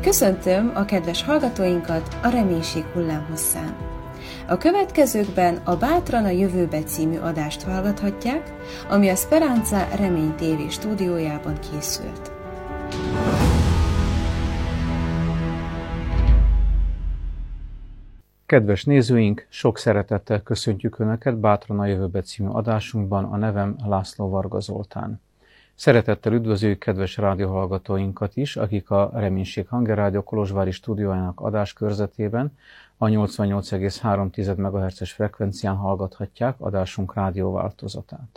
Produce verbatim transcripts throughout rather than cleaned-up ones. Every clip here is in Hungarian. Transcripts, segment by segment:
Köszöntöm a kedves hallgatóinkat a Reménység hullámhosszán. A következőkben a Bátran a jövőbe című adást hallgathatják, ami a Speranza Remény té vé stúdiójában készült. Kedves nézőink, sok szeretettel köszöntjük Önöket Bátran a jövőbe című adásunkban, a nevem László Varga Zoltán. Szeretettel üdvözöljük kedves rádióhallgatóinkat is, akik a Reménység Hangerrádió Kolozsvári stúdiójának adáskörzetében a nyolcvannyolc egész három megahertzes frekvencián hallgathatják adásunk rádióváltozatát.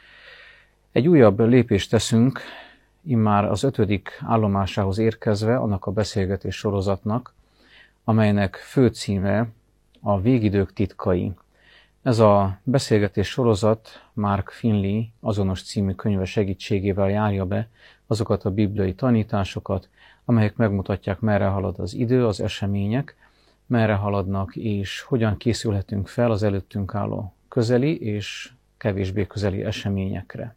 Egy újabb lépést teszünk, immár az ötödik állomásához érkezve annak a beszélgetés sorozatnak, amelynek főcíme a Végidők titkai. Ez a beszélgetés sorozat Mark Finley azonos című könyve segítségével járja be azokat a bibliai tanításokat, amelyek megmutatják, merre halad az idő, az események, merre haladnak, és hogyan készülhetünk fel az előttünk álló közeli és kevésbé közeli eseményekre.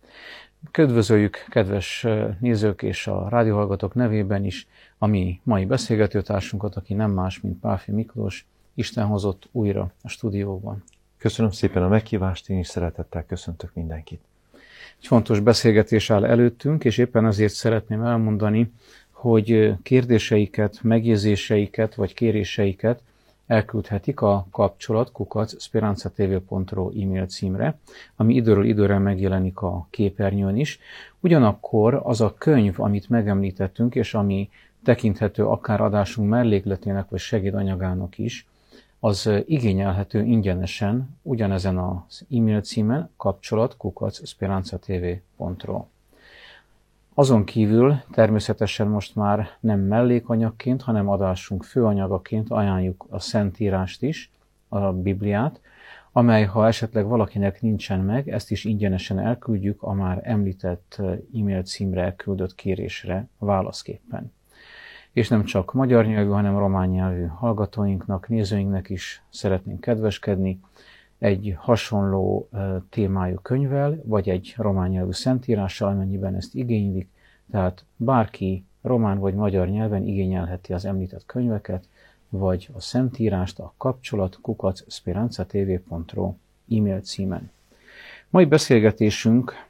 Üdvözöljük kedves nézők és a rádióhallgatók nevében is a mi mai beszélgetőtársunkat, aki nem más, mint Pálffy Miklós, Isten hozott újra a stúdióban. Köszönöm szépen a meghívást, én is szeretettel köszöntök mindenkit. Egy fontos beszélgetés áll előttünk, és éppen ezért szeretném elmondani, hogy kérdéseiket, megjegyzéseiket vagy kéréseiket elküldhetik a kapcsolat kukac speranzatv pont ro e-mail címre, ami időről időre megjelenik a képernyőn is. Ugyanakkor az a könyv, amit megemlítettünk, és ami tekinthető akár adásunk mellékletének vagy segédanyagának is, az igényelhető ingyenesen ugyanezen az e-mail címen kapcsolat kukac speranzatv pont ro. Azon kívül természetesen most már nem mellékanyagként, hanem adásunk főanyagaként ajánljuk a Szentírást is, a Bibliát, amely, ha esetleg valakinek nincsen meg, ezt is ingyenesen elküldjük a már említett e-mail címre elküldött kérésre válaszképpen. És nem csak magyar nyelvű, hanem román nyelvű hallgatóinknak, nézőinknek is szeretnénk kedveskedni egy hasonló témájú könyvvel, vagy egy román nyelvű szentírással, amennyiben ezt igénylik, tehát bárki román vagy magyar nyelven igényelheti az említett könyveket, vagy a szentírást a kapcsolat kukac speranzatv pont ro e-mail címen. Mai beszélgetésünk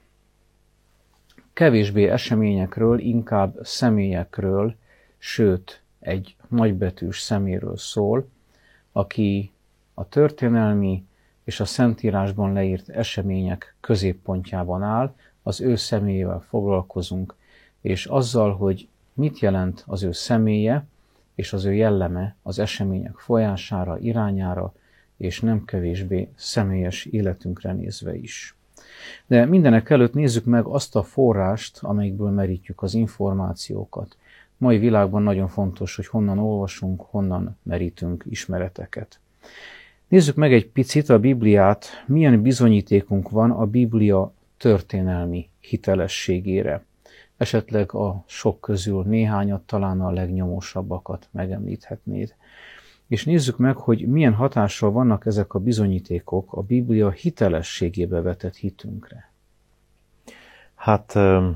kevésbé eseményekről, inkább személyekről, sőt, egy nagybetűs szeméről szól, aki a történelmi és a Szentírásban leírt események középpontjában áll, az ő személyével foglalkozunk, és azzal, hogy mit jelent az ő személye és az ő jelleme az események folyására, irányára, és nem kevésbé személyes életünkre nézve is. De mindenek előtt nézzük meg azt a forrást, amelyikből merítjük az információkat. Mai világban nagyon fontos, hogy honnan olvasunk, honnan merítünk ismereteket. Nézzük meg egy picit a Bibliát, milyen bizonyítékunk van a Biblia történelmi hitelességére. Esetleg a sok közül néhányat, talán a legnyomósabbakat megemlíthetnéd. És nézzük meg, hogy milyen hatással vannak ezek a bizonyítékok a Biblia hitelességébe vetett hitünkre. Hát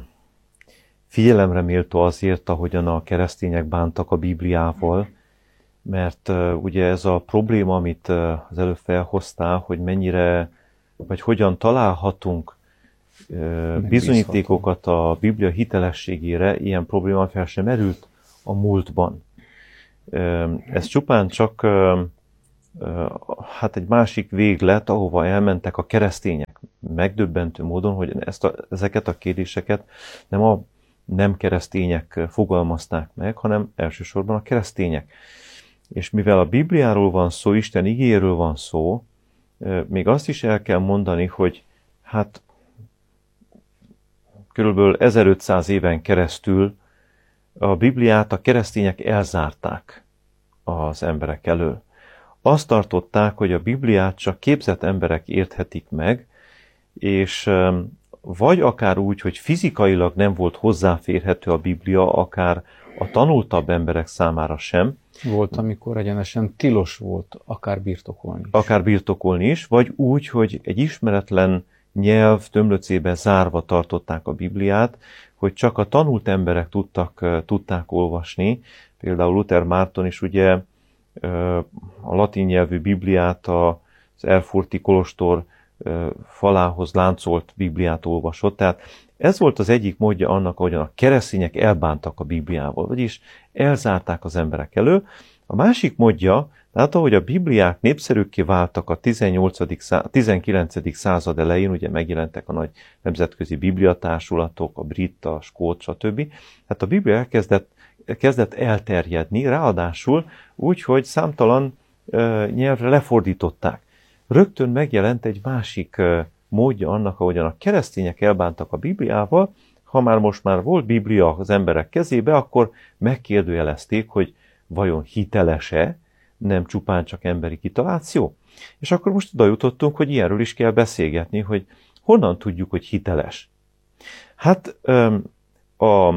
figyelemre méltó azért, ahogyan a keresztények bántak a Bibliával, mert uh, ugye ez a probléma, amit uh, az előbb felhoztál, hogy mennyire, vagy hogyan találhatunk uh, bizonyítékokat a Biblia hitelességére, ilyen probléma fel sem merült a múltban. Uh, ez csupán csak uh, uh, hát egy másik véglet, ahova elmentek a keresztények. Megdöbbentő módon, hogy ezt a, ezeket a kérdéseket nem a nem keresztények fogalmazták meg, hanem elsősorban a keresztények. És mivel a Bibliáról van szó, Isten igéről van szó, még azt is el kell mondani, hogy hát körülbelül ezerötszáz éven keresztül a Bibliát a keresztények elzárták az emberek elől. Azt tartották, hogy a Bibliát csak képzett emberek érthetik meg, és vagy akár úgy, hogy fizikailag nem volt hozzáférhető a Biblia, akár a tanultabb emberek számára sem. Volt, amikor egyenesen tilos volt akár birtokolni is. Akár birtokolni is, vagy úgy, hogy egy ismeretlen nyelv tömlöcébe zárva tartották a Bibliát, hogy csak a tanult emberek tudtak, tudták olvasni, Például Luther Márton is ugye a latin nyelvű Bibliát az Erfurti kolostor falához láncolt Bibliát olvasott. Tehát ez volt az egyik módja annak, ahogyan a keresztények elbántak a Bibliával, vagyis elzárták az emberek elől. A másik módja, tehát ahogy a Bibliák népszerűkké váltak a tizennyolcadik tizenkilencedik század elején, ugye megjelentek a nagy nemzetközi bibliatársulatok, a brit, a skót, stb. Hát a Biblia elkezdett, kezdett elterjedni, ráadásul úgy, hogy számtalan uh, nyelvre lefordították. Rögtön megjelent egy másik uh, módja annak, ahogyan a keresztények elbántak a Bibliával. Ha már most már volt Biblia az emberek kezébe, akkor megkérdőjelezték, hogy vajon hiteles-e, nem csupán csak emberi kitaláció. És akkor most oda jutottunk, hogy ilyenről is kell beszélgetni, hogy honnan tudjuk, hogy hiteles. Hát a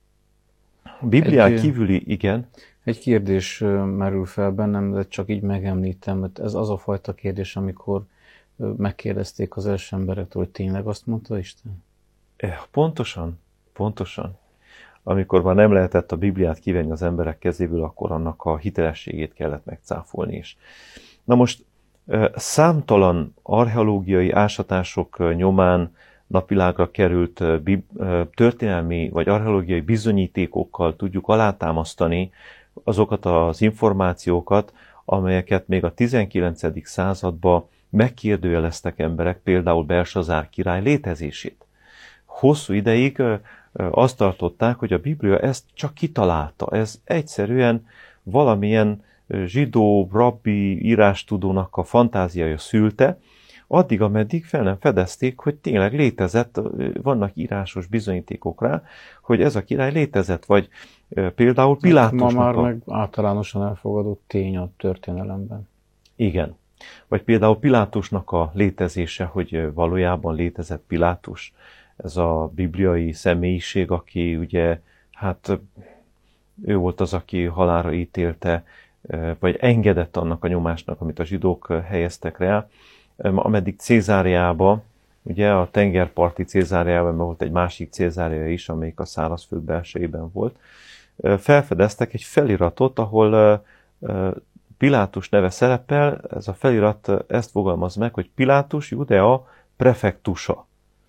Biblián egy, kívüli, igen. Egy kérdés merül fel bennem, de csak így megemlítem, mert ez az a fajta kérdés, amikor megkérdezték az első emberektől, hogy tényleg azt mondta Isten? Pontosan, pontosan. Amikor már nem lehetett a Bibliát kivenni az emberek kezéből, akkor annak a hitelességét kellett megcáfolni is. Na most számtalan archeológiai ásatások nyomán napvilágra került történelmi vagy archeológiai bizonyítékokkal tudjuk alátámasztani azokat az információkat, amelyeket még a tizenkilencedik században megkérdőjeleztek emberek, például Belsazár király létezését. Hosszú ideig azt tartották, hogy a Biblia ezt csak kitalálta. Ez egyszerűen valamilyen zsidó, rabbi, írástudónak a fantáziája szülte, addig, ameddig fel nem fedezték, hogy tényleg létezett, vannak írásos bizonyítékok rá, hogy ez a király létezett, vagy például Pilátusnak ma már a... meg általánosan elfogadott tény a történelemben. Igen. Vagy például Pilátusnak a létezése, hogy valójában létezett Pilátus. Ez a bibliai személyiség, aki ugye, hát ő volt az, aki halálra ítélte, vagy engedett annak a nyomásnak, amit a zsidók helyeztek rá, ameddig Cézáriába, ugye a tengerparti Cézáriában volt egy másik Cézária is, amelyik a szárazföld belsejében volt, felfedeztek egy feliratot, ahol Pilátus neve szerepel, ez a felirat ezt fogalmaz meg, hogy Pilátus Judea prefektusa.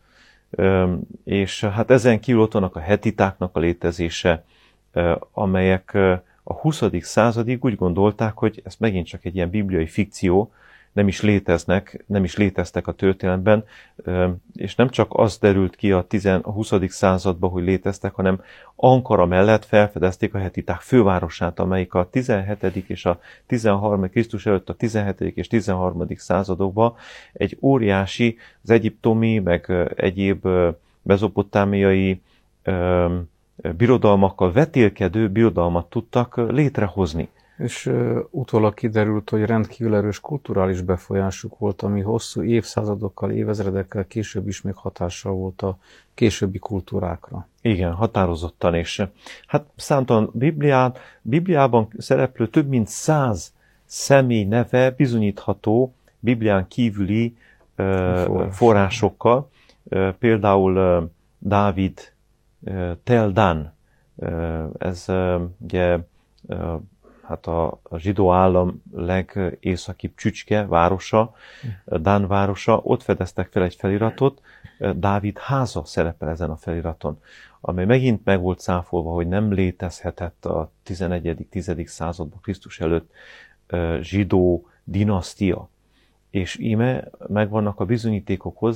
És hát ezen kívül ott vannak a hetitáknak a létezése, amelyek a huszadik századig úgy gondolták, hogy ez megint csak egy ilyen bibliai fikció, nem is léteznek, nem is léteztek a történelemben, és nem csak az derült ki a, tizen, a huszadik században, hogy léteztek, hanem Ankara mellett felfedezték a hetiták fővárosát, amelyik a tizenhetedik és a tizenharmadik Krisztus előtt a tizenhetedik és tizenharmadik századokban egy óriási, az egyiptomi, meg egyéb mezopotámiai birodalmakkal vetélkedő birodalmat tudtak létrehozni. És uh, utólag kiderült, hogy rendkívül erős kulturális befolyásuk volt, ami hosszú évszázadokkal, évezredekkel később is még hatással volt a későbbi kultúrákra. Igen, határozottan, és hát számtalan Biblián, Bibliában szereplő több mint száz személy neve bizonyítható Biblián kívüli uh, forrásokkal. Uh, például uh, Dávid uh, Tel Dan, uh, ez uh, ugye uh, hát a, a zsidó állam legészakibb csücske, városa, Dán városa, ott fedeztek fel egy feliratot, Dávid háza szerepel ezen a feliraton, amely megint meg volt cáfolva, hogy nem létezhetett a tizenegyedik-tizedik században Krisztus előtt zsidó dinasztia. És íme megvannak a bizonyítékok hozzá,